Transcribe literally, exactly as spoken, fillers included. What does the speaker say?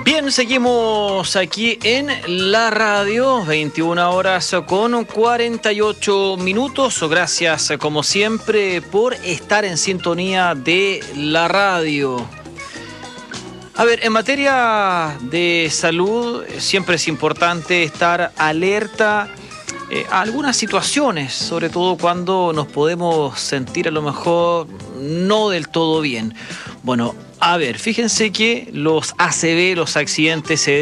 Bien, seguimos aquí en la radio, veintiuna horas con cuarenta y ocho minutos. Gracias, como siempre, por estar en sintonía de la radio. A ver, en materia de salud, siempre es importante estar alerta eh, a algunas situaciones, sobre todo cuando nos podemos sentir a lo mejor no del todo bien. Bueno, a ver, fíjense que los A C V, los accidentes se